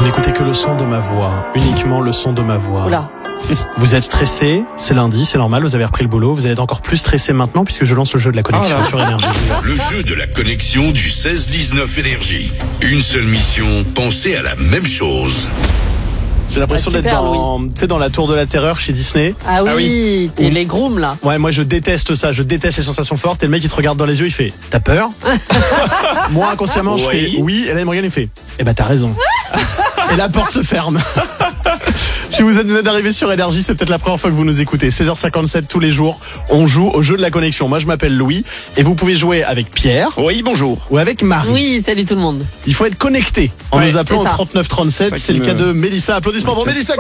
Vous n'écoutez que le son de ma voix, uniquement le son de ma voix. Oula. Vous êtes stressé, c'est lundi, c'est normal, vous avez repris le boulot, vous allez être encore plus stressé maintenant puisque je lance le jeu de la connexion sur Énergie. Le jeu de la connexion du 16-19 Énergie. Une seule mission, penser à la même chose. J'ai l'impression d'être dans la tour de la terreur chez Disney. Ah oui, et les grooms là. Ouais, moi je déteste ça, je déteste les sensations fortes. Et le mec il te regarde dans les yeux, il fait « T'as peur ?» Moi inconsciemment je fais « Oui » et là il me regarde et il fait « Eh ben t'as raison ». Et la porte se ferme. Si vous venez d'arriver sur Énergie, c'est peut-être la première fois que vous nous écoutez. 16h57 tous les jours, on joue au jeu de la connexion. Moi je m'appelle Louis et vous pouvez jouer avec Pierre. Oui, bonjour. Ou avec Marie. Oui, salut tout le monde. Il faut être connecté en nous appelant au 3937. C'est le cas de Mélissa. Applaudissements pour Mélissa.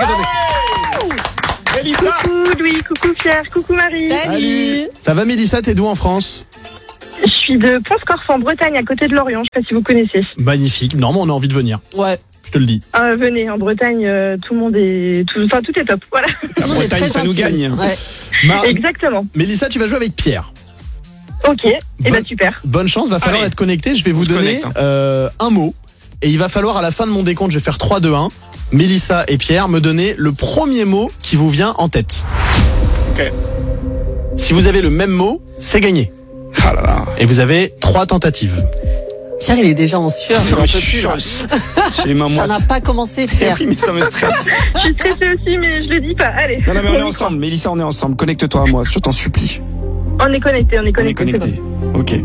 Mélissa. Coucou Louis, coucou Pierre, coucou Marie. Salut. Ça va Mélissa, t'es d'où en France? Je suis de Pont-Corse en Bretagne, à côté de Lorient. Je sais pas si vous connaissez. Magnifique. Normalement, on a envie de venir. Ouais. Je te le dis. Venez, en Bretagne, tout le monde est... tout est top, voilà. La Bretagne, ça nous gagne. Ouais. Exactement. Mélissa, tu vas jouer avec Pierre. Ok, et ben super. Bonne chance, va falloir être connecté. Je vais vous donner un mot. Et il va falloir, à la fin de mon décompte, je vais faire 3, 2, 1. Mélissa et Pierre, me donner le premier mot qui vous vient en tête. Ok. Si vous avez le même mot, c'est gagné. Ah là là. Et vous avez 3 tentatives. Pierre, il est déjà en sueur. Il en peut plus, là. J'ai les mains Ça moites. n'a pas commencé, Pierre. Oui, mais ça me stresse. Je suis stressée aussi, mais je le dis pas. Allez. Non, mais on est ensemble. Mélissa, on est ensemble. Connecte-toi à moi, je t'en supplie. On est connectés, On est connectés. Ok.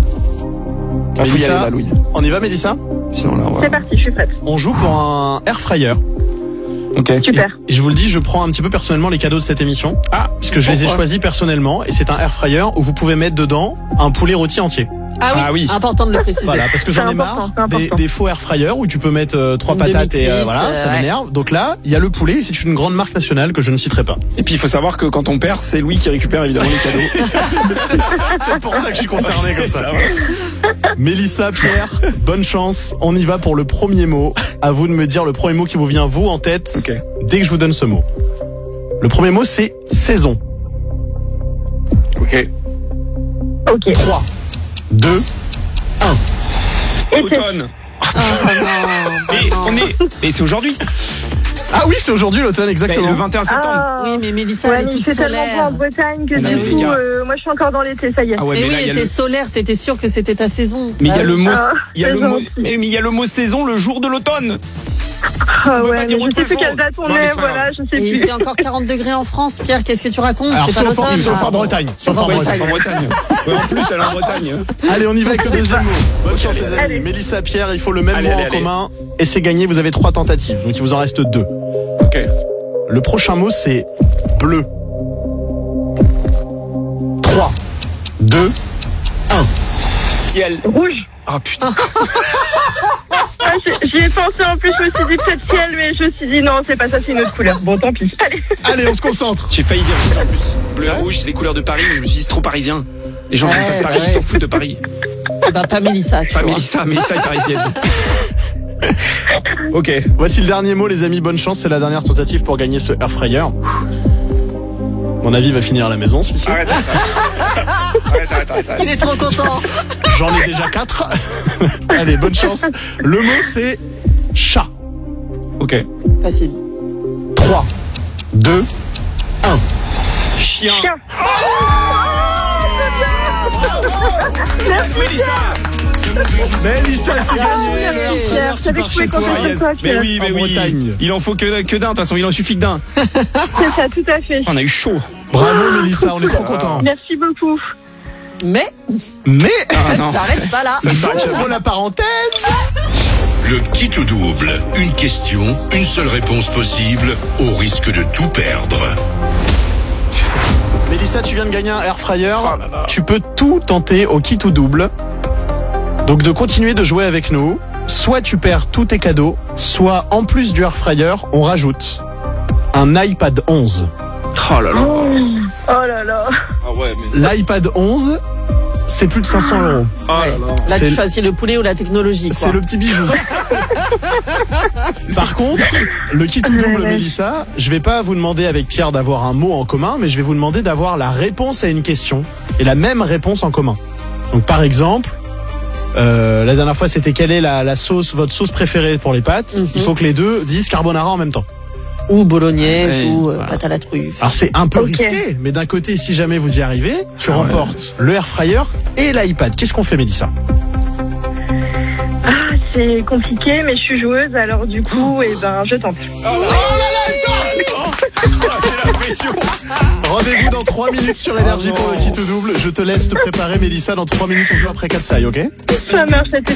Ah, faut y aller là, Louis. On y va, Mélissa? Sinon, là, on va. C'est parti, je suis prête. On joue pour un air fryer. Ok. Super. Et je vous le dis, je prends un petit peu personnellement les cadeaux de cette émission. Ah, puisque je les ai choisis personnellement. Et c'est un air fryer où vous pouvez mettre dedans un poulet rôti entier. Ah oui, important de le préciser. Voilà, parce que j'en ai marre des faux air fryers où tu peux mettre 3 patates et voilà, ça m'énerve. Donc là, il y a le poulet, c'est une grande marque nationale que je ne citerai pas. Et puis il faut savoir que quand on perd, c'est Louis qui récupère évidemment les cadeaux. C'est pour ça que je suis concerné comme ça. Mélissa, Pierre, bonne chance. On y va pour le premier mot. À vous de me dire le premier mot qui vous vient vous en tête dès que je vous donne ce mot. Le premier mot c'est saison. Ok. 3, 2, 1. Automne. Et c'est aujourd'hui. Ah oui, c'est aujourd'hui l'automne, exactement. Le 21 septembre. Oui, mais Mélissa, elle est toute c'est tellement solaire. beau en Bretagne que Mais du oui, coup, gars. moi je suis encore dans l'été, ça y est. Ah ouais, Mais mais oui, là, il y a était le... solaire, c'était sûr que c'était ta saison. Mais il y a le mot, il y a le saison mot, aussi. mais il y a le mot saison le jour de l'automne. Ah peut ouais, pas mais dire je autre sais plus chose. quelle date on Non, mais est, c'est pas voilà, je sais Et il plus. fait encore 40 degrés en France, Pierre, qu'est-ce que tu racontes? Alors, C'est pas sauf l'automne. en Bretagne. Sauf en Ouais, Bretagne. c'est en Bretagne. Ouais, en plus, elle est en Bretagne. Allez, on y va avec le deuxième mot. Bonne chance, les amis. Allez. Mélissa, Pierre, il faut le même Allez, mot allez, en allez. commun. Et c'est gagné, vous avez 3 tentatives. Donc il vous en reste 2. Ok. Le prochain mot, c'est bleu. 3, 2, 1. Ciel. Rouge. Ah putain. Ah, j'y ai pensé en plus, je me suis dit peut-être ciel, mais je me suis dit non, c'est pas ça, c'est une autre couleur. Bon, tant pis. Allez. Allez, on se concentre. J'ai failli dire rouge en plus. Bleu et rouge, c'est les couleurs de Paris, mais je me suis dit c'est trop parisien. Les gens qui viennent pas de Paris, ils s'en foutent de Paris. Bah, pas Mélissa, tu Pas vois. Mélissa est parisienne. Ok. Voici le dernier mot, les amis. Bonne chance, c'est la dernière tentative pour gagner ce air fryer. Mon avis va finir à la maison, celui-ci. Arrête. Il est trop content. J'en ai déjà 4. Allez, bonne chance. Le mot, c'est chat. Ok. Facile. 3, 2, 1. Chien. Chien. Merci Mélissa. Mélissa, c'est gagné. Pierre, Le air fryer Pierre, qui t'avais part trouvé chez toi. combien de Yes. fois, Mais Pierre oui, mais En oui. Bretagne. Il en faut que d'un, de toute façon, il en suffit que d'un. C'est ça, tout à fait. On a eu chaud. Bravo, Mélissa, on est trop contents. Merci beaucoup. Mais, Mais, Ah non. ça s'arrête pas là. Ça ne s'arrête jamais. j'ouvre la parenthèse. Le kit au double. Une question, une seule réponse possible, au risque de tout perdre. Mélissa, tu viens de gagner un air fryer. Tu peux tout tenter au kit ou double. Donc de continuer de jouer avec nous. Soit tu perds tous tes cadeaux, soit en plus du air fryer, on rajoute un iPad 11. Oh là là. Oh là là. Ah ouais, mais. L'iPad 11, c'est plus de 500 €. Oh là là. Là, tu C'est- choisis le poulet ou la technologie, quoi. C'est le petit bijou. Par contre, le kit ou double, Mélissa, je vais pas vous demander avec Pierre d'avoir un mot en commun, mais je vais vous demander d'avoir la réponse à une question et la même réponse en commun. Donc par exemple, La dernière fois, c'était quelle est votre sauce préférée pour les pâtes. Il faut que les deux disent carbonara en même temps. Ou bolognaise, Ouais, ou pâte à la truffe. Alors c'est un peu Ok. risqué, mais d'un côté, si jamais vous y arrivez, tu remportes le air fryer et l'iPad. Qu'est-ce qu'on fait, Mélissa? Ah, c'est compliqué, mais je suis joueuse, alors du coup, je tente. Quelle impression. Rendez-vous dans 3 minutes sur Énergie pour le kit ou double. Je te laisse te préparer, Mélissa. Dans 3 minutes, on joue après Katsai, ok? Ça marche, c'était